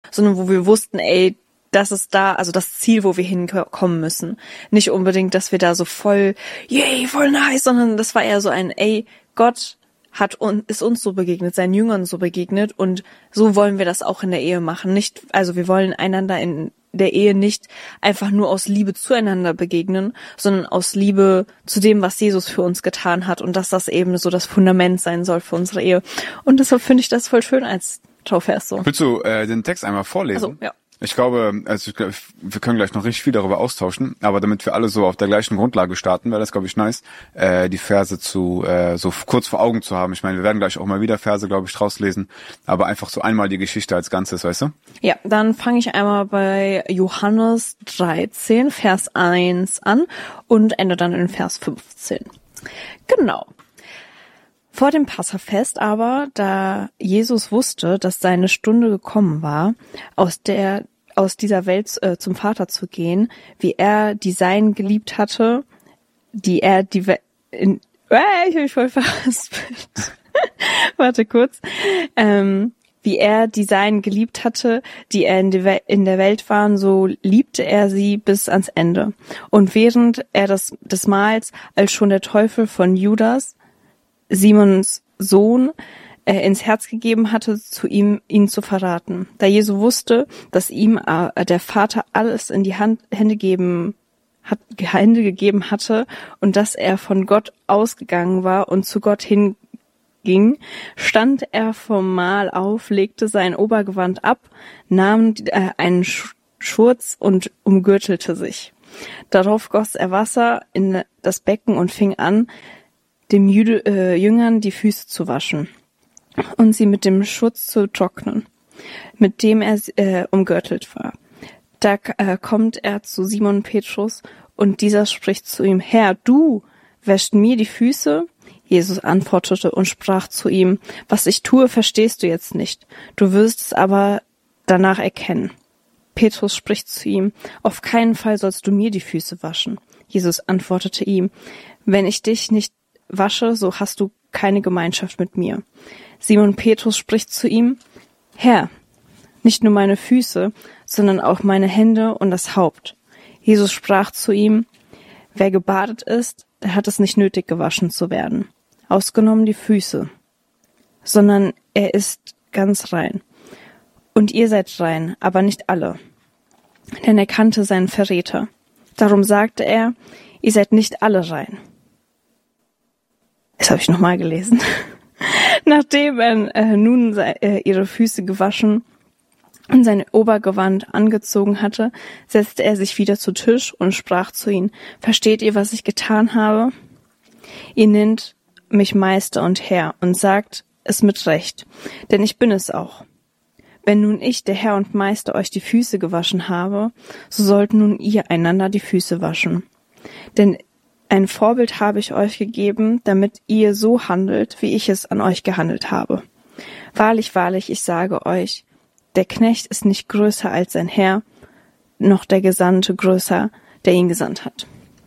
sondern wo wir wussten, ey, das ist da, also das Ziel, wo wir hinkommen müssen. Nicht unbedingt, dass wir da so voll, yay, voll nice, sondern das war eher so ein, ey, Gott ist uns so begegnet, seinen Jüngern so begegnet und so wollen wir das auch in der Ehe machen. Nicht, also wir wollen einander in der Ehe nicht einfach nur aus Liebe zueinander begegnen, sondern aus Liebe zu dem, was Jesus für uns getan hat und dass das eben so das Fundament sein soll für unsere Ehe. Und deshalb finde ich das voll schön als Taufvers so. Willst du den Text einmal vorlesen? Also, ja. Ich glaube, wir können gleich noch richtig viel darüber austauschen, aber damit wir alle so auf der gleichen Grundlage starten, wäre das, glaube ich, nice, die Verse so kurz vor Augen zu haben. Ich meine, wir werden gleich auch mal wieder Verse, glaube ich, rauslesen, aber einfach so einmal die Geschichte als Ganzes, weißt du? Ja, dann fange ich einmal bei Johannes 13, Vers 1 an und ende dann in Vers 15. Genau. Vor dem Passafest aber, da Jesus wusste, dass seine Stunde gekommen war, aus dieser Welt zum Vater zu gehen, wie er die Seinen geliebt hatte, ich habe mich voll verhaspelt. Warte kurz. Wie er die Seinen geliebt hatte, die er in der Welt waren, so liebte er sie bis ans Ende. Und während er des Mahls, als schon der Teufel von Judas, Simons Sohn, ins Herz gegeben hatte, ihn zu verraten. Da Jesu wusste, dass ihm der Vater alles in die Hände gegeben hatte und dass er von Gott ausgegangen war und zu Gott hinging, stand er vom Mahl auf, legte sein Obergewand ab, nahm einen Schurz und umgürtelte sich. Darauf goss er Wasser in das Becken und fing an, dem Jüngern die Füße zu waschen und sie mit dem Schurz zu trocknen, mit dem er umgürtelt war. Da kommt er zu Simon Petrus und dieser spricht zu ihm, Herr, du wäschst mir die Füße? Jesus antwortete und sprach zu ihm, was ich tue, verstehst du jetzt nicht. Du wirst es aber danach erkennen. Petrus spricht zu ihm, auf keinen Fall sollst du mir die Füße waschen. Jesus antwortete ihm, wenn ich dich nicht wasche, so hast du keine Gemeinschaft mit mir. Simon Petrus spricht zu ihm, Herr, nicht nur meine Füße, sondern auch meine Hände und das Haupt. Jesus sprach zu ihm, wer gebadet ist, der hat es nicht nötig, gewaschen zu werden, ausgenommen die Füße, sondern er ist ganz rein. Und ihr seid rein, aber nicht alle. Denn er kannte seinen Verräter. Darum sagte er, ihr seid nicht alle rein. Das habe ich nochmal gelesen. Nachdem er nun ihre Füße gewaschen und sein Obergewand angezogen hatte, setzte er sich wieder zu Tisch und sprach zu ihnen, versteht ihr, was ich getan habe? Ihr nennt mich Meister und Herr und sagt es mit Recht, denn ich bin es auch. Wenn nun ich, der Herr und Meister, euch die Füße gewaschen habe, so sollt nun ihr einander die Füße waschen. Denn ein Vorbild habe ich euch gegeben, damit ihr so handelt, wie ich es an euch gehandelt habe. Wahrlich, wahrlich, ich sage euch, der Knecht ist nicht größer als sein Herr, noch der Gesandte größer, der ihn gesandt hat.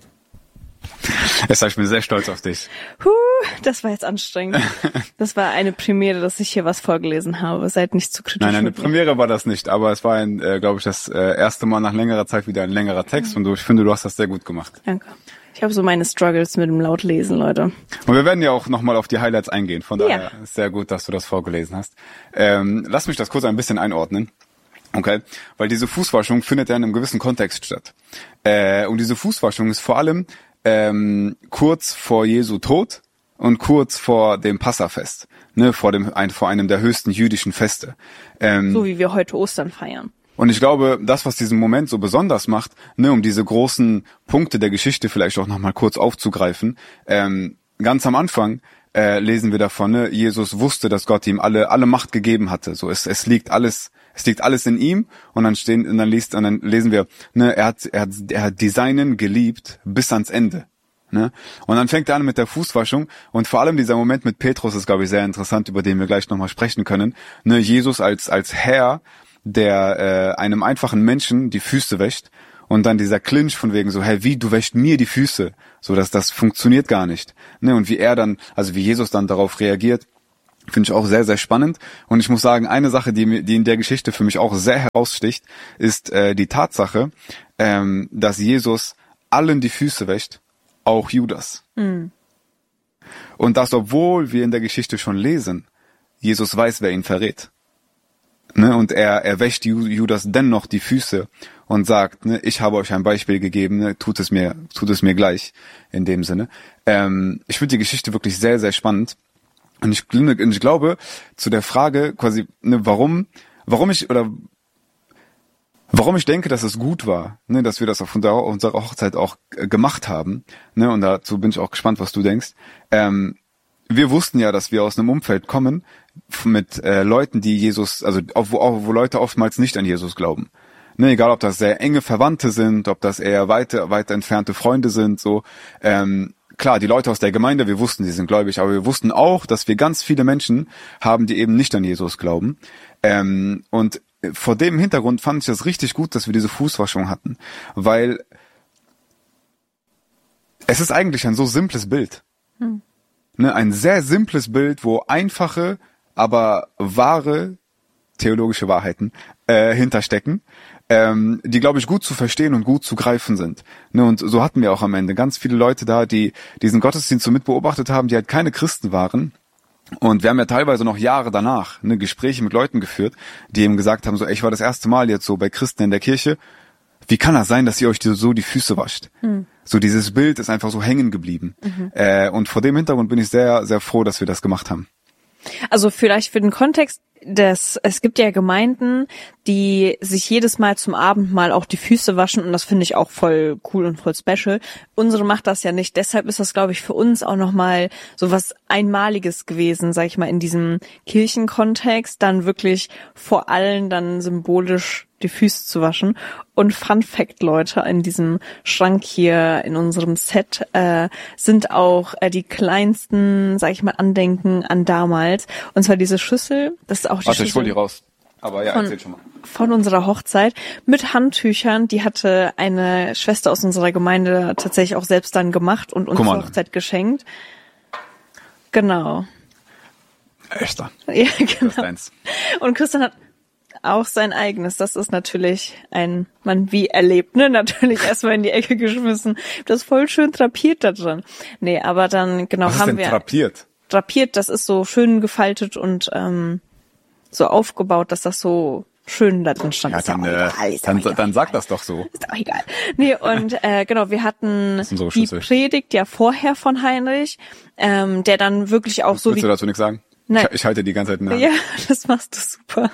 Ich bin sehr stolz auf dich. Das war jetzt anstrengend. Das war eine Premiere, dass ich hier was vorgelesen habe. Seid nicht zu kritisch. Nein, eine Premiere war das nicht, aber es war glaube ich, das erste Mal nach längerer Zeit wieder ein längerer Text und ich finde, du hast das sehr gut gemacht. Danke. Ich habe so meine Struggles mit dem Lautlesen, Leute. Und wir werden ja auch nochmal auf die Highlights eingehen, von daher ist sehr gut, dass du das vorgelesen hast. Lass mich das kurz ein bisschen einordnen. Okay, weil diese Fußwaschung findet ja in einem gewissen Kontext statt. Und diese Fußwaschung ist vor allem kurz vor Jesu Tod und kurz vor dem Passafest, ne, vor einem der höchsten jüdischen Feste. So wie wir heute Ostern feiern. Und ich glaube, das, was diesen Moment so besonders macht, ne, um diese großen Punkte der Geschichte vielleicht auch nochmal kurz aufzugreifen, ganz am Anfang lesen wir davon, ne, Jesus wusste, dass Gott ihm alle Macht gegeben hatte. So, es liegt alles in ihm und dann lesen wir, ne, er hat die Seinen geliebt bis ans Ende. Ne? Und dann fängt er an mit der Fußwaschung und vor allem dieser Moment mit Petrus ist, glaube ich, sehr interessant, über den wir gleich nochmal sprechen können. Ne, Jesus als Herr, der einem einfachen Menschen die Füße wäscht und dann dieser Clinch von wegen so, hey, wie, du wäschst mir die Füße? So, das funktioniert gar nicht. Ne? Und wie Jesus dann darauf reagiert, Finde ich auch sehr, sehr spannend. Und ich muss sagen, eine Sache, die in der Geschichte für mich auch sehr heraussticht, ist die Tatsache, dass Jesus allen die Füße wäscht, auch Judas. Mhm. Und das, obwohl wir in der Geschichte schon lesen, Jesus weiß, wer ihn verrät. Ne? Und er wäscht Judas dennoch die Füße und sagt, ne, ich habe euch ein Beispiel gegeben, ne, tut es mir gleich, in dem Sinne. Ich finde die Geschichte wirklich sehr, sehr spannend. Und ich glaube, zu der Frage quasi, ne, warum ich denke, dass es gut war, ne, dass wir das auf unserer Hochzeit auch gemacht haben, ne, und dazu bin ich auch gespannt, was du denkst. Wir wussten ja, dass wir aus einem Umfeld kommen mit Leuten, die Jesus, also wo Leute oftmals nicht an Jesus glauben. Ne, egal, ob das sehr enge Verwandte sind, ob das eher weiter entfernte Freunde sind, so. Klar, die Leute aus der Gemeinde, wir wussten, sie sind gläubig, aber wir wussten auch, dass wir ganz viele Menschen haben, die eben nicht an Jesus glauben. Und vor dem Hintergrund fand ich das richtig gut, dass wir diese Fußwaschung hatten, weil es ist eigentlich ein so simples Bild. Ne, ein sehr simples Bild, wo einfache, aber wahre theologische Wahrheiten hinterstecken, die, glaube ich, gut zu verstehen und gut zu greifen sind. Ne, und so hatten wir auch am Ende ganz viele Leute da, die diesen Gottesdienst so mitbeobachtet haben, die halt keine Christen waren. Und wir haben ja teilweise noch Jahre danach Gespräche mit Leuten geführt, die eben gesagt haben, so, ich war das erste Mal jetzt so bei Christen in der Kirche. Wie kann das sein, dass ihr euch so die Füße wascht? So dieses Bild ist einfach so hängen geblieben. Und vor dem Hintergrund bin ich sehr, sehr froh, dass wir das gemacht haben. Also vielleicht für den Kontext, es gibt ja Gemeinden, die sich jedes Mal zum Abendmahl auch die Füße waschen und das finde ich auch voll cool und voll special. Unsere macht das ja nicht, deshalb ist das, glaube ich, für uns auch nochmal so was Einmaliges gewesen, sag ich mal, in diesem Kirchenkontext, dann wirklich vor allen dann symbolisch die Füße zu waschen. Und Fun Fact, Leute, in diesem Schrank hier in unserem Set sind auch die kleinsten, sag ich mal, Andenken an damals. Und zwar diese Schüssel, das ist auch die Schüssel. Ich hol die raus. Aber ja, erzähl schon mal. Von unserer Hochzeit mit Handtüchern, die hatte eine Schwester aus unserer Gemeinde tatsächlich auch selbst dann gemacht und uns zur Hochzeit geschenkt. Genau. Echter. Ja, genau. Das ist deins. Und Christian hat auch sein eigenes. Das ist natürlich wie erlebt, ne? Natürlich erstmal in die Ecke geschmissen. Das ist voll schön drapiert da drin. Nee, aber dann, genau, was haben wir. Was ist denn drapiert? Drapiert, das ist so schön gefaltet und so aufgebaut, dass das so schön da drin stand. Ja, dann sag das doch so. Ist auch egal. Nee, und genau, wir hatten die Predigt ja vorher von Heinrich, der dann wirklich auch so Willst du dazu nichts sagen? Nein. Ich halte die ganze Zeit in der Hand. Ja, das machst du super.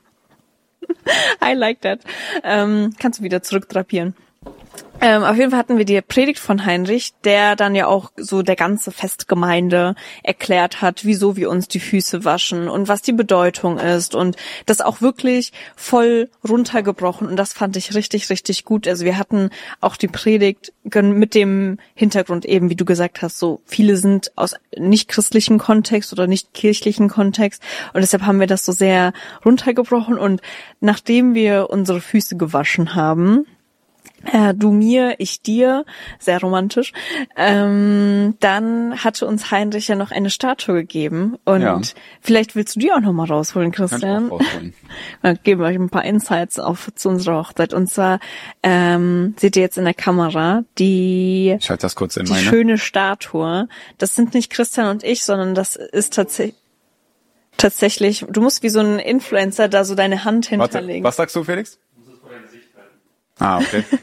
I like that. Kannst du wieder zurückdrapieren. Auf jeden Fall hatten wir die Predigt von Heinrich, der dann ja auch so der ganze Festgemeinde erklärt hat, wieso wir uns die Füße waschen und was die Bedeutung ist und das auch wirklich voll runtergebrochen und das fand ich richtig, richtig gut. Also wir hatten auch die Predigt mit dem Hintergrund eben, wie du gesagt hast, so viele sind aus nicht christlichen Kontext oder nicht kirchlichen Kontext und deshalb haben wir das so sehr runtergebrochen und nachdem wir unsere Füße gewaschen haben, du mir, ich dir, sehr romantisch. Dann hatte uns Heinrich ja noch eine Statue gegeben und vielleicht willst du die auch nochmal rausholen, Christian. Kann ich auch rausholen. Dann geben wir euch ein paar Insights zu unserer Hochzeit. Und zwar seht ihr jetzt in der Kamera die schöne Statue. Das sind nicht Christian und ich, sondern das ist tatsächlich, du musst wie so ein Influencer da so deine Hand hinterlegen. Was sagst du, Felix? Okay.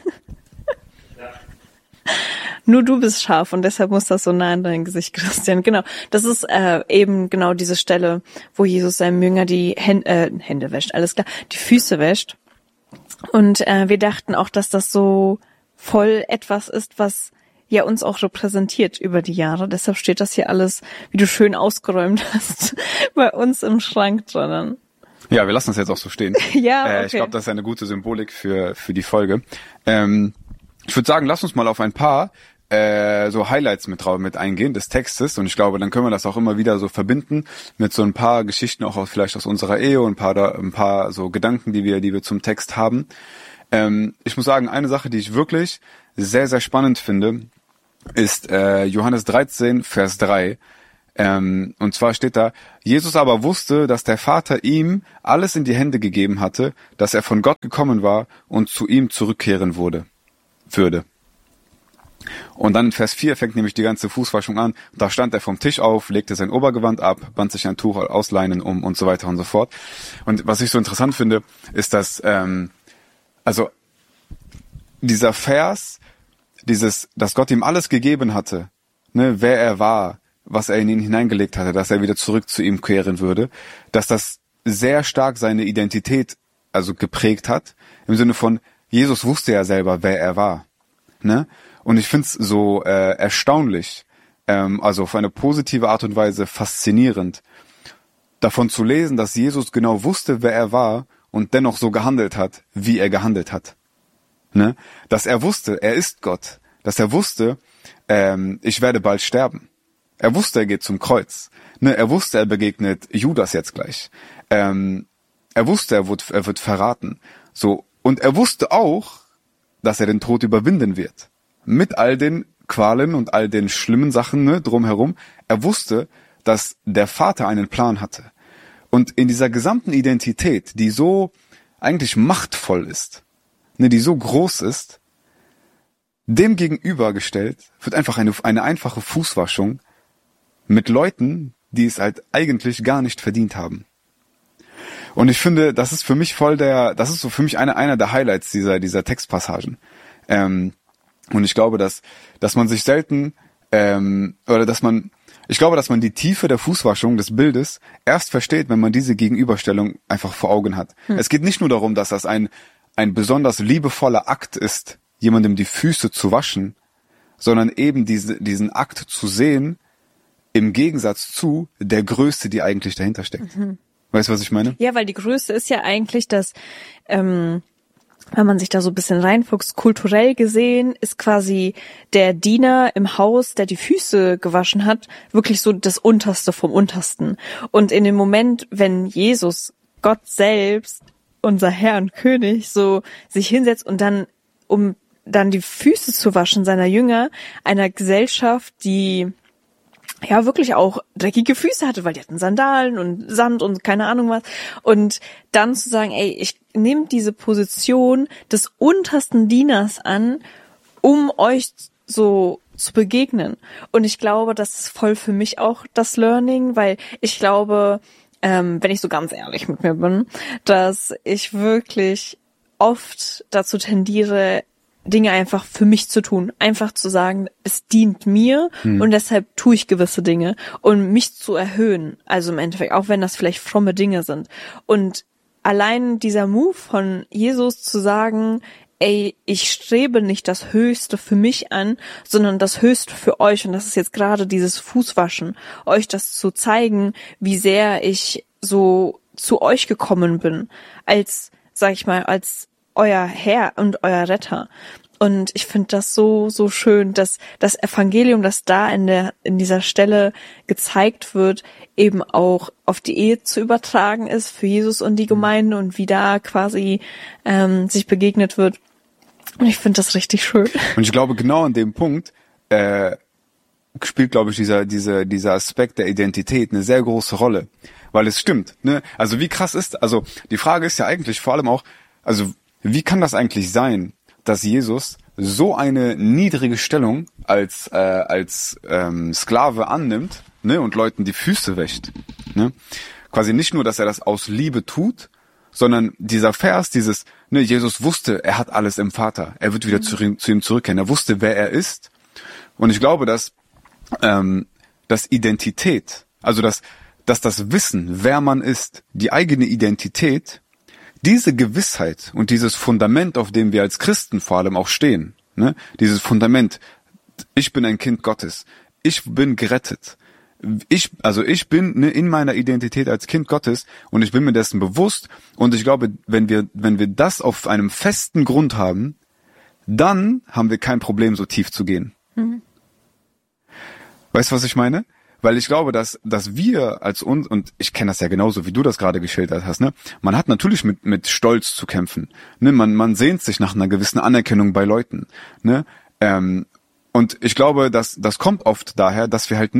Nur du bist scharf und deshalb muss das so nah an dein Gesicht, Christian. Genau, das ist eben genau diese Stelle, wo Jesus seinem Jünger die Hände wäscht, alles klar, die Füße wäscht. Und wir dachten auch, dass das so voll etwas ist, was ja uns auch repräsentiert über die Jahre. Deshalb steht das hier alles, wie du schön ausgeräumt hast, bei uns im Schrank drinnen. Ja, wir lassen das jetzt auch so stehen. Ja, okay. Ich glaube, das ist eine gute Symbolik für die Folge. Ich würde sagen, lass uns mal auf ein paar so Highlights mit eingehen des Textes und ich glaube, dann können wir das auch immer wieder so verbinden mit so ein paar Geschichten auch vielleicht aus unserer Ehe und ein paar so Gedanken, die wir zum Text haben. Ich muss sagen, eine Sache, die ich wirklich sehr, sehr spannend finde, ist Johannes 13, Vers 3. Und zwar steht da, Jesus aber wusste, dass der Vater ihm alles in die Hände gegeben hatte, dass er von Gott gekommen war und zu ihm zurückkehren würde. Und dann in Vers 4 fängt nämlich die ganze Fußwaschung an. Da stand er vom Tisch auf, legte sein Obergewand ab, band sich ein Tuch aus Leinen um und so weiter und so fort. Und was ich so interessant finde, ist, dass also dieser Vers, dass Gott ihm alles gegeben hatte, ne, wer er war, was er in ihn hineingelegt hatte, dass er wieder zurück zu ihm kehren würde, dass das sehr stark seine Identität also geprägt hat, im Sinne von, Jesus wusste ja selber, wer er war. Ne? Und ich find's so erstaunlich, also auf eine positive Art und Weise faszinierend, davon zu lesen, dass Jesus genau wusste, wer er war und dennoch so gehandelt hat, wie er gehandelt hat. Ne? Dass er wusste, er ist Gott. Dass er wusste, ich werde bald sterben. Er wusste, er geht zum Kreuz. Ne? Er wusste, er begegnet Judas jetzt gleich. Er wusste, er wird verraten. So. Und er wusste auch, dass er den Tod überwinden wird. Mit all den Qualen und all den schlimmen Sachen, ne, drumherum. Er wusste, dass der Vater einen Plan hatte. Und in dieser gesamten Identität, die so eigentlich machtvoll ist, ne, die so groß ist, dem gegenübergestellt wird einfach eine einfache Fußwaschung mit Leuten, die es halt eigentlich gar nicht verdient haben. Und ich finde, das ist für mich das ist so für mich einer der Highlights dieser Textpassagen. Und ich glaube, dass man sich selten, ich glaube, dass man die Tiefe der Fußwaschung des Bildes erst versteht, wenn man diese Gegenüberstellung einfach vor Augen hat. Es geht nicht nur darum, dass das ein besonders liebevoller Akt ist, jemandem die Füße zu waschen, sondern eben diesen Akt zu sehen, im Gegensatz zu der Größe, die eigentlich dahinter steckt. Weißt du, was ich meine? Ja, weil die Größe ist ja eigentlich, dass, wenn man sich da so ein bisschen reinfuchst, kulturell gesehen ist quasi der Diener im Haus, der die Füße gewaschen hat, wirklich so das Unterste vom Untersten. Und in dem Moment, wenn Jesus, Gott selbst, unser Herr und König, so sich hinsetzt und dann, um dann die Füße zu waschen seiner Jünger, einer Gesellschaft, die ja wirklich auch dreckige Füße hatte, weil die hatten Sandalen und Sand und keine Ahnung was. Und dann zu sagen, ey, ich nehme diese Position des untersten Dieners an, um euch so zu begegnen. Und ich glaube, das ist voll für mich auch das Learning, weil ich glaube, wenn ich so ganz ehrlich mit mir bin, dass ich wirklich oft dazu tendiere, Dinge einfach für mich zu tun. Einfach zu sagen, es dient mir und deshalb tue ich gewisse Dinge. Und mich zu erhöhen. Also im Endeffekt, auch wenn das vielleicht fromme Dinge sind. Und allein dieser Move von Jesus zu sagen, ey, ich strebe nicht das Höchste für mich an, sondern das Höchste für euch. Und das ist jetzt gerade dieses Fußwaschen. Euch das zu zeigen, wie sehr ich so zu euch gekommen bin. Als, sag ich mal, als euer Herr und euer Retter. Und ich finde das so, so schön, dass das Evangelium, das da in dieser Stelle gezeigt wird, eben auch auf die Ehe zu übertragen ist für Jesus und die Gemeinde und wie da quasi sich begegnet wird. Und ich finde das richtig schön. Und ich glaube, genau an dem Punkt spielt, glaube ich, dieser Aspekt der Identität eine sehr große Rolle. Weil es stimmt, ne? Also wie krass also die Frage ist ja eigentlich vor allem auch, also wie kann das eigentlich sein, dass Jesus so eine niedrige Stellung als Sklave annimmt, ne, und Leuten die Füße wäscht, ne? Quasi nicht nur, dass er das aus Liebe tut, sondern dieser Vers, ne, Jesus wusste, er hat alles im Vater, er wird wieder zu ihm zurückkehren, er wusste, wer er ist. Und ich glaube, dass Identität, also dass das Wissen, wer man ist, die eigene Identität, diese Gewissheit und dieses Fundament, auf dem wir als Christen vor allem auch stehen, ne, dieses Fundament, ich bin ein Kind Gottes, ich bin gerettet, ich bin, ne, in meiner Identität als Kind Gottes und ich bin mir dessen bewusst und ich glaube, wenn wir das auf einem festen Grund haben, dann haben wir kein Problem, so tief zu gehen. Weißt du, was ich meine? Weil ich glaube, dass wir als uns, und ich kenne das ja genauso, wie du das gerade geschildert hast, ne? Man hat natürlich mit Stolz zu kämpfen, ne? Man sehnt sich nach einer gewissen Anerkennung bei Leuten, ne? Und ich glaube, das kommt oft daher, dass wir halt nicht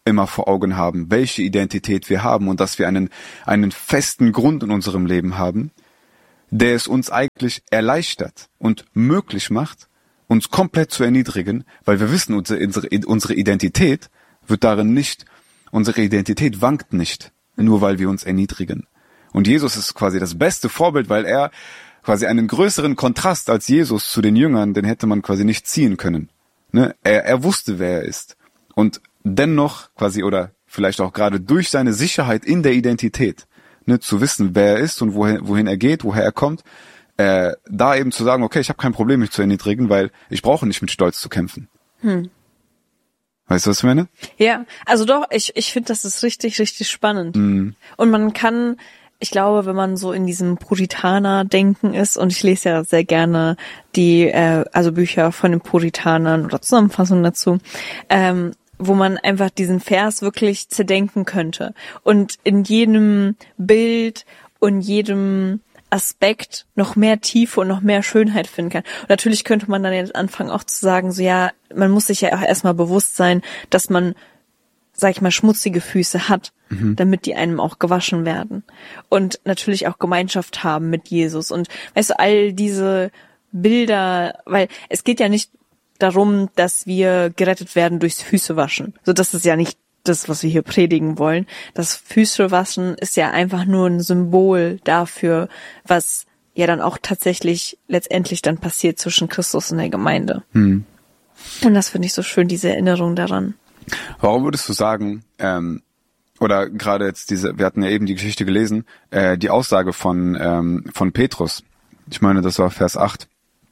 immer vor Augen haben, welche Identität wir haben und dass wir einen festen Grund in unserem Leben haben, der es uns eigentlich erleichtert und möglich macht, uns komplett zu erniedrigen, weil wir wissen, unsere Identität wird darin nicht, unsere Identität wankt nicht, nur weil wir uns erniedrigen. Und Jesus ist quasi das beste Vorbild, weil er quasi einen größeren Kontrast als Jesus zu den Jüngern, den hätte man quasi nicht ziehen können. Ne? Er wusste, wer er ist. Und dennoch quasi, oder vielleicht auch gerade durch seine Sicherheit in der Identität, ne, zu wissen, wer er ist und wohin er geht, woher er kommt, da eben zu sagen, okay, ich habe kein Problem, mich zu erniedrigen, weil ich brauche nicht mit Stolz zu kämpfen. Weißt du, was ich meine? Ja, also doch, ich finde, das ist richtig, richtig spannend. Und man kann, ich glaube, wenn man so in diesem Puritaner-Denken ist, und ich lese ja sehr gerne die, also Bücher von den Puritanern oder Zusammenfassungen dazu, wo man einfach diesen Vers wirklich zerdenken könnte und in jedem Bild und jedem Aspekt noch mehr Tiefe und noch mehr Schönheit finden kann. Und natürlich könnte man dann jetzt anfangen auch zu sagen, so ja, man muss sich ja auch erstmal bewusst sein, dass man, sag ich mal, schmutzige Füße hat, damit die einem auch gewaschen werden. Und natürlich auch Gemeinschaft haben mit Jesus. Und weißt du, all diese Bilder, weil es geht ja nicht darum, dass wir gerettet werden durchs Füßewaschen. So, das ist ja nicht das, was wir hier predigen wollen. Das Füßewaschen ist ja einfach nur ein Symbol dafür, was ja dann auch tatsächlich letztendlich dann passiert zwischen Christus und der Gemeinde. Und das finde ich so schön, diese Erinnerung daran. Warum würdest du sagen, oder gerade jetzt wir hatten ja eben die Geschichte gelesen, die Aussage von Petrus, ich meine, das war Vers 8,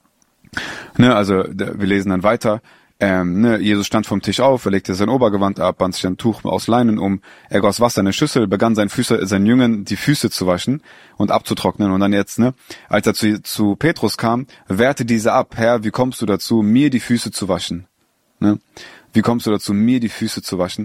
ne, also wir lesen dann weiter, Jesus stand vom Tisch auf, er legte sein Obergewand ab, band sich ein Tuch aus Leinen um, er goss Wasser in eine Schüssel, begann seinen Jüngern die Füße zu waschen und abzutrocknen. Und dann jetzt, ne, als er zu Petrus kam, wehrte dieser ab, Herr, wie kommst du dazu, mir die Füße zu waschen? Ne? Wie kommst du dazu, mir die Füße zu waschen?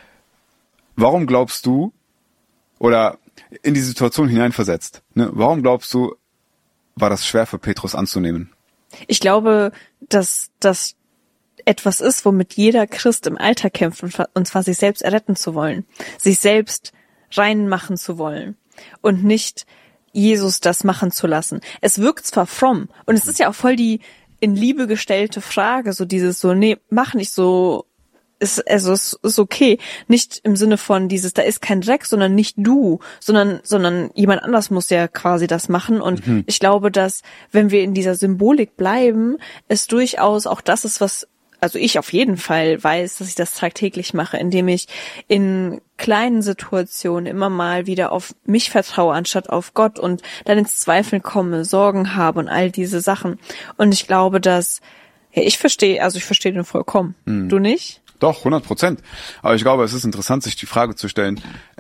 Warum glaubst du, oder in die Situation hineinversetzt, ne, warum glaubst du, war das schwer für Petrus anzunehmen? Ich glaube, dass das etwas ist, womit jeder Christ im Alltag kämpft, und zwar sich selbst erretten zu wollen, sich selbst reinmachen zu wollen und nicht Jesus das machen zu lassen. Es wirkt zwar fromm und es ist ja auch voll die in Liebe gestellte Frage, so dieses so, nee, mach nicht so, es ist okay, nicht im Sinne von dieses, da ist kein Dreck, sondern nicht du, sondern jemand anders muss ja quasi das machen. Und ich glaube, dass wenn wir in dieser Symbolik bleiben, es durchaus auch das ist, was, also ich auf jeden Fall weiß, dass ich das tagtäglich mache, indem ich in kleinen Situationen immer mal wieder auf mich vertraue, anstatt auf Gott und dann ins Zweifeln komme, Sorgen habe und all diese Sachen. Und ich glaube, dass, ja, ich verstehe den vollkommen. Du nicht? Doch, 100%. Aber ich glaube, es ist interessant, sich die Frage zu stellen,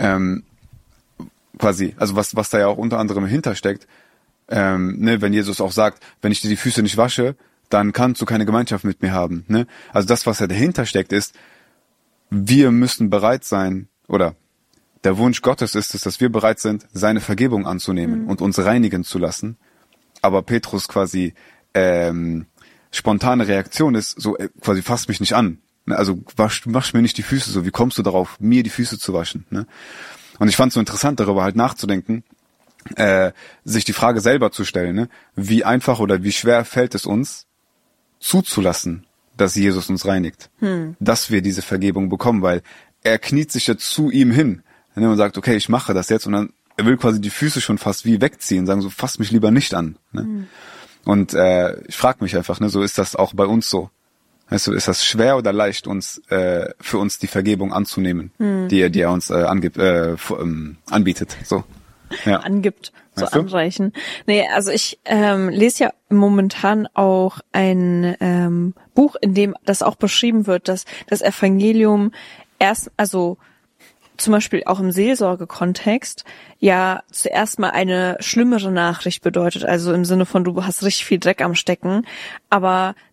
quasi, also was da ja auch unter anderem hintersteckt, ne, wenn Jesus auch sagt, wenn ich dir die Füße nicht wasche, dann kannst du keine Gemeinschaft mit mir haben. Ne? Also das, was ja dahinter steckt, ist, wir müssen bereit sein, oder der Wunsch Gottes ist es, dass wir bereit sind, seine Vergebung anzunehmen und uns reinigen zu lassen. Aber Petrus quasi spontane Reaktion ist, so quasi fasst mich nicht an. Ne? Also wasch mir nicht die Füße so, wie kommst du darauf, mir die Füße zu waschen? Ne? Und ich fand es so interessant, darüber halt nachzudenken, sich die Frage selber zu stellen, ne? Wie einfach oder wie schwer fällt es uns, zuzulassen, dass Jesus uns reinigt, dass wir diese Vergebung bekommen, weil er kniet sich ja zu ihm hin, ne, und sagt, okay, ich mache das jetzt, und dann er will quasi die Füße schon fast wie wegziehen, sagen so, fass mich lieber nicht an. Ne? Und ich frage mich einfach, ne, so ist das auch bei uns so. Weißt du, ist das schwer oder leicht, uns für uns die Vergebung anzunehmen, die er uns anbietet? So. Ja. Angibt, so Weißt du? anreichen. Nee, also ich lese ja momentan auch ein Buch, in dem das auch beschrieben wird, dass das Evangelium also zum Beispiel auch im Seelsorgekontext ja zuerst mal eine schlimmere Nachricht bedeutet, also im Sinne von, du hast richtig viel Dreck am Stecken, aber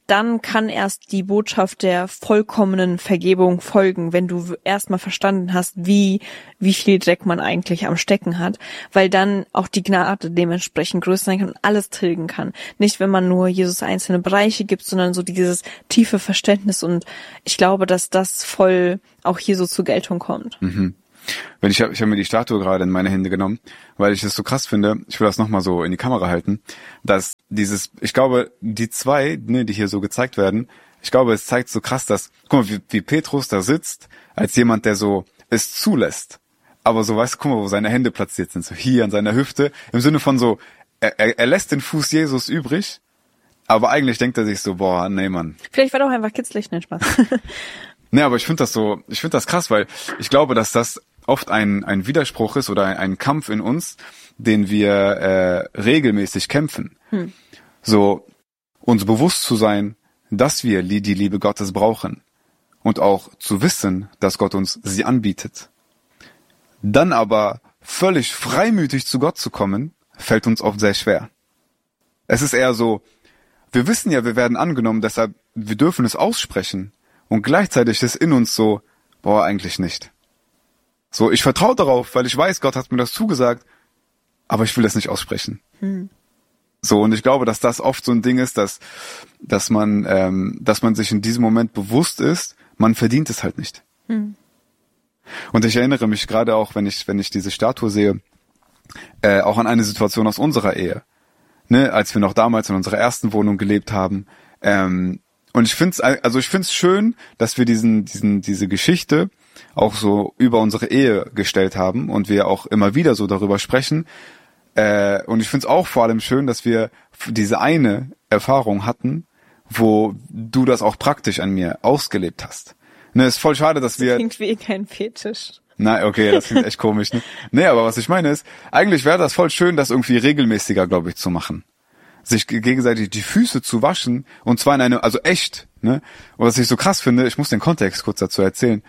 dann kann erst die Botschaft der vollkommenen Vergebung folgen, wenn du erstmal verstanden hast, wie viel Dreck man eigentlich am Stecken hat, weil dann auch die Gnade dementsprechend größer sein kann und alles tilgen kann. Nicht, wenn man nur Jesus einzelne Bereiche gibt, sondern so dieses tiefe Verständnis, und ich glaube, dass das voll auch hier so zur Geltung kommt. Mhm. Ich hab mir die Statue gerade in meine Hände genommen, weil ich es so krass finde, ich will das nochmal so in die Kamera halten, dass ich glaube, die zwei, ne, die hier so gezeigt werden, ich glaube, es zeigt so krass, dass, guck mal, wie Petrus da sitzt, als jemand, der so es zulässt, aber so, weißt du, guck mal, wo seine Hände platziert sind, so hier an seiner Hüfte, im Sinne von so, er lässt den Fuß Jesus übrig, aber eigentlich denkt er sich so, boah, nee, Mann. Vielleicht war doch einfach kitzlig, nein, Spaß. Nee, aber ich finde das krass, weil ich glaube, dass das oft ein Widerspruch ist oder ein Kampf in uns, den wir regelmäßig kämpfen. So, uns bewusst zu sein, dass wir die Liebe Gottes brauchen und auch zu wissen, dass Gott uns sie anbietet. Dann aber völlig freimütig zu Gott zu kommen, fällt uns oft sehr schwer. Es ist eher so, wir wissen ja, wir werden angenommen, deshalb wir dürfen es aussprechen. Und gleichzeitig ist in uns so, boah, eigentlich nicht. So, ich vertraue darauf, weil ich weiß, Gott hat mir das zugesagt, aber ich will es nicht aussprechen. So, und ich glaube, dass das oft so ein Ding ist, dass man sich in diesem Moment bewusst ist, man verdient es halt nicht. Und ich erinnere mich gerade auch, wenn ich diese Statue sehe, auch an eine Situation aus unserer Ehe, ne, als wir noch damals in unserer ersten Wohnung gelebt haben. Und ich find's schön, dass wir diese Geschichte auch so über unsere Ehe gestellt haben und wir auch immer wieder so darüber sprechen. Und ich find's auch vor allem schön, dass wir diese eine Erfahrung hatten, wo du das auch praktisch an mir ausgelebt hast. Ne, ist voll schade, dass wir... Das klingt wie kein Fetisch. Na, okay, das klingt echt komisch, ne? Nee, aber was ich meine ist, eigentlich wäre das voll schön, das irgendwie regelmäßiger, glaube ich, zu machen. Sich gegenseitig die Füße zu waschen, und zwar in einem, also echt, ne? Und was ich so krass finde, ich muss den Kontext kurz dazu erzählen.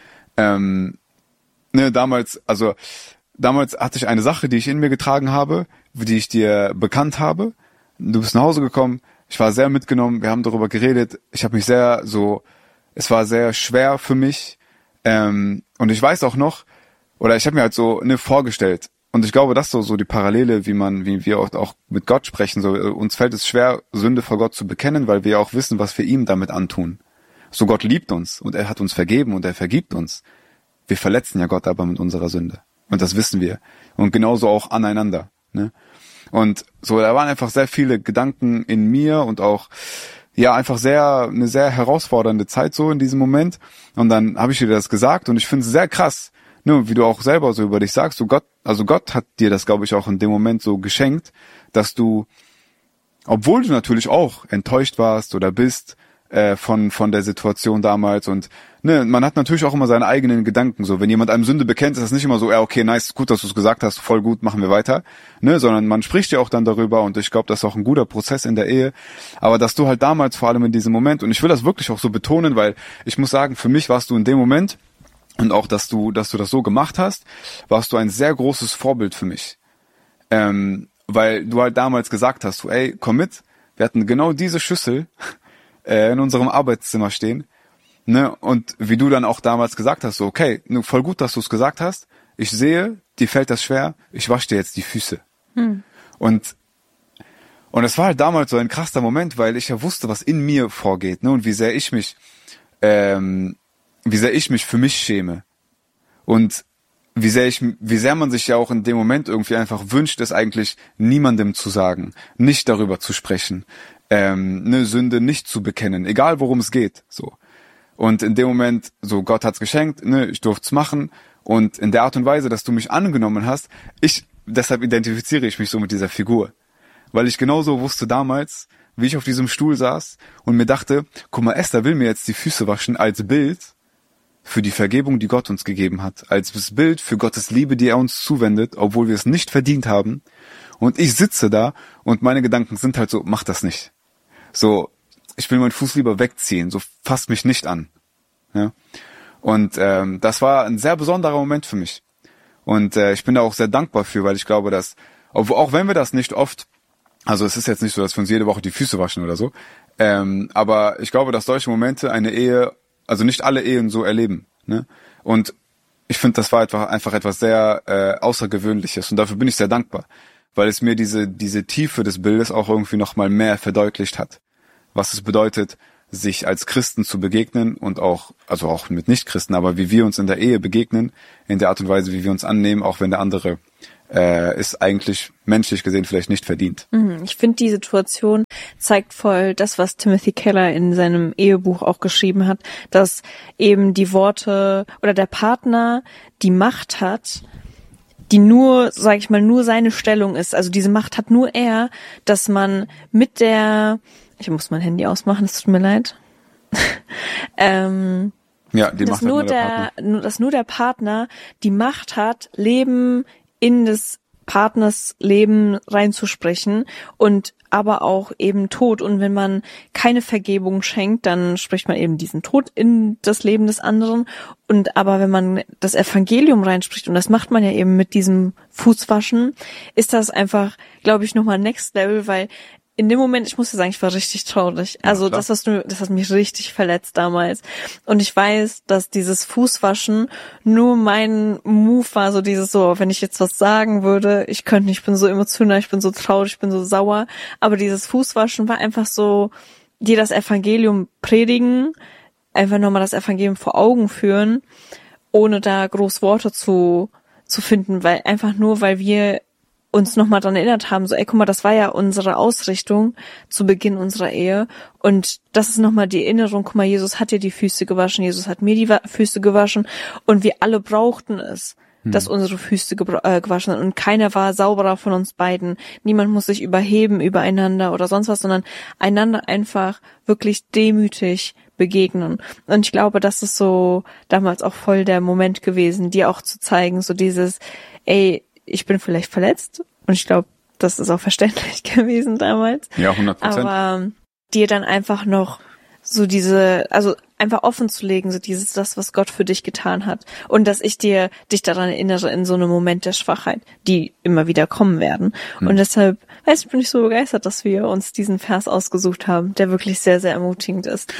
Damals hatte ich eine Sache, die ich in mir getragen habe, die ich dir bekannt habe. Du bist nach Hause gekommen, ich war sehr mitgenommen, wir haben darüber geredet, es war sehr schwer für mich, und ich weiß auch noch, oder ich habe mir halt so vorgestellt, und ich glaube, das ist so die Parallele, wie wir auch mit Gott sprechen. So, uns fällt es schwer, Sünde vor Gott zu bekennen, weil wir auch wissen, was wir ihm damit antun. So, Gott liebt uns und er hat uns vergeben und er vergibt uns. Wir verletzen ja Gott aber mit unserer Sünde. Und das wissen wir. Und genauso auch aneinander, ne? Und so, da waren einfach sehr viele Gedanken in mir und auch, ja, einfach eine sehr herausfordernde Zeit so in diesem Moment. Und dann habe ich dir das gesagt und ich finde es sehr krass, ne, wie du auch selber so über dich sagst, so Gott hat dir das, glaube ich, auch in dem Moment so geschenkt, dass du, obwohl du natürlich auch enttäuscht warst oder bist von der Situation damals, und ne, man hat natürlich auch immer seine eigenen Gedanken, so wenn jemand einem Sünde bekennt, ist das nicht immer so, ja, okay, nice, gut, dass du es gesagt hast, voll gut, machen wir weiter, ne, sondern man spricht ja auch dann darüber, und ich glaube, das ist auch ein guter Prozess in der Ehe, aber dass du halt damals, vor allem in diesem Moment, und ich will das wirklich auch so betonen, weil ich muss sagen, für mich warst du in dem Moment, und auch, dass du das so gemacht hast, warst du ein sehr großes Vorbild für mich. Weil du halt damals gesagt hast, ey, komm mit, wir hatten genau diese Schüssel in unserem Arbeitszimmer stehen, ne, und wie du dann auch damals gesagt hast, so, okay, voll gut, dass du es gesagt hast, ich sehe, dir fällt das schwer, ich wasche dir jetzt die Füße. Und es war halt damals so ein krasser Moment, weil ich ja wusste, was in mir vorgeht, ne, und wie sehr ich mich für mich schäme. Und wie sehr man sich ja auch in dem Moment irgendwie einfach wünscht, es eigentlich niemandem zu sagen, nicht darüber zu sprechen, eine Sünde nicht zu bekennen, egal worum es geht, so. Und in dem Moment, so, Gott hat's geschenkt, ne, ich durfte's machen, und in der Art und Weise, dass du mich angenommen hast, deshalb identifiziere ich mich so mit dieser Figur. Weil ich genauso wusste damals, wie ich auf diesem Stuhl saß und mir dachte, guck mal, Esther will mir jetzt die Füße waschen als Bild für die Vergebung, die Gott uns gegeben hat, als Bild für Gottes Liebe, die er uns zuwendet, obwohl wir es nicht verdient haben. Und ich sitze da und meine Gedanken sind halt so, mach das nicht. So, ich will meinen Fuß lieber wegziehen, so fasst mich nicht an. Ja? Und das war ein sehr besonderer Moment für mich. Und ich bin da auch sehr dankbar für, weil ich glaube, dass, auch wenn wir das nicht oft Also es ist jetzt nicht so, dass wir uns jede Woche die Füße waschen oder so. Aber ich glaube, dass solche Momente eine Ehe, also nicht alle Ehen so erleben. Ne? Und ich finde, das war einfach etwas sehr Außergewöhnliches. Und dafür bin ich sehr dankbar. Weil es mir diese Tiefe des Bildes auch irgendwie nochmal mehr verdeutlicht hat. Was es bedeutet, sich als Christen zu begegnen und auch mit Nichtchristen, aber wie wir uns in der Ehe begegnen, in der Art und Weise, wie wir uns annehmen, auch wenn der andere es eigentlich menschlich gesehen vielleicht nicht verdient. Ich finde, die Situation zeigt voll das, was Timothy Keller in seinem Ehebuch auch geschrieben hat, dass eben die Worte oder der Partner die Macht hat, die nur, sag ich mal, nur seine Stellung ist. Also diese Macht hat nur er, dass man ich muss mein Handy ausmachen, es tut mir leid. Ja, die Macht hat nur der Partner. Dass nur der Partner die Macht hat, Leben in des Partners Leben reinzusprechen und aber auch eben Tod. Und wenn man keine Vergebung schenkt, dann spricht man eben diesen Tod in das Leben des anderen. Und aber wenn man das Evangelium reinspricht, und das macht man ja eben mit diesem Fußwaschen, ist das einfach, glaube ich, nochmal Next Level, weil in dem Moment, ich muss dir sagen, ich war richtig traurig. Also das hat mich richtig verletzt damals. Und ich weiß, dass dieses Fußwaschen nur mein Move war, so dieses so, wenn ich jetzt was sagen würde, ich bin so emotional, ich bin so traurig, ich bin so sauer. Aber dieses Fußwaschen war einfach so, dir das Evangelium predigen, einfach nochmal das Evangelium vor Augen führen, ohne da groß Worte zu finden, weil wir uns nochmal dran erinnert haben, so, ey, guck mal, das war ja unsere Ausrichtung zu Beginn unserer Ehe und das ist nochmal die Erinnerung, guck mal, Jesus hat dir die Füße gewaschen, Jesus hat mir die Füße gewaschen und wir alle brauchten es, dass unsere Füße gewaschen sind und keiner war sauberer von uns beiden. Niemand muss sich überheben übereinander oder sonst was, sondern einander einfach wirklich demütig begegnen. Und ich glaube, das ist so damals auch voll der Moment gewesen, dir auch zu zeigen, so dieses, ey, ich bin vielleicht verletzt und ich glaube, das ist auch verständlich gewesen damals. Ja, 100%. Aber dir dann einfach noch so einfach offen zu legen, so das, was Gott für dich getan hat. Und dass ich dich daran erinnere in so einem Moment der Schwachheit, die immer wieder kommen werden. Und deshalb, bin ich so begeistert, dass wir uns diesen Vers ausgesucht haben, der wirklich sehr, sehr ermutigend ist.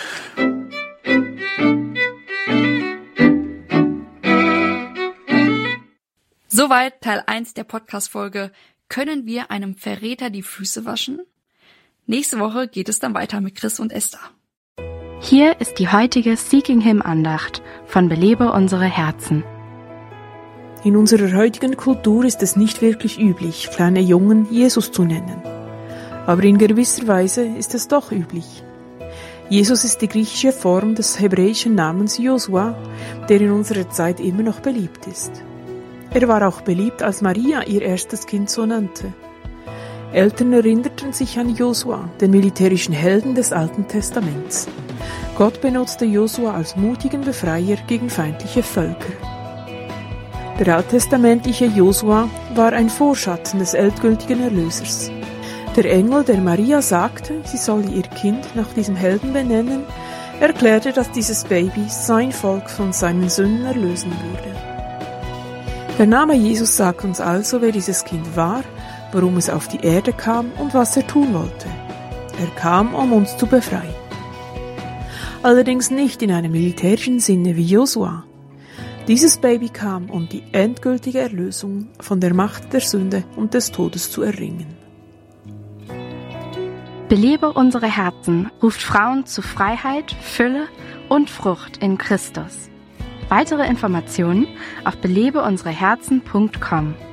Soweit Teil 1 der Podcast-Folge. Können wir einem Verräter die Füße waschen? Nächste Woche geht es dann weiter mit Chris und Esther. Hier ist die heutige Seeking Him Andacht von Belebe unsere Herzen. In unserer heutigen Kultur ist es nicht wirklich üblich, kleine Jungen Jesus zu nennen. Aber in gewisser Weise ist es doch üblich. Jesus ist die griechische Form des hebräischen Namens Josua, der in unserer Zeit immer noch beliebt ist. Er war auch beliebt, als Maria ihr erstes Kind so nannte. Eltern erinnerten sich an Josua, den militärischen Helden des Alten Testaments. Gott benutzte Josua als mutigen Befreier gegen feindliche Völker. Der alttestamentliche Josua war ein Vorschatten des endgültigen Erlösers. Der Engel, der Maria sagte, sie solle ihr Kind nach diesem Helden benennen, erklärte, dass dieses Baby sein Volk von seinen Sünden erlösen würde. Der Name Jesus sagt uns also, wer dieses Kind war, warum es auf die Erde kam und was er tun wollte. Er kam, um uns zu befreien. Allerdings nicht in einem militärischen Sinne wie Josua. Dieses Baby kam, um die endgültige Erlösung von der Macht der Sünde und des Todes zu erringen. Belebe unsere Herzen ruft Frauen zu Freiheit, Fülle und Frucht in Christus. Weitere Informationen auf belebeunsereherzen.com.